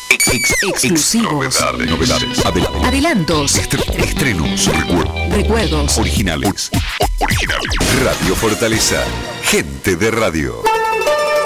Exclusivos. Novedades. Adelantos. Estrenos. Recuerdos. Originales. Radio Fortaleza. Gente de radio.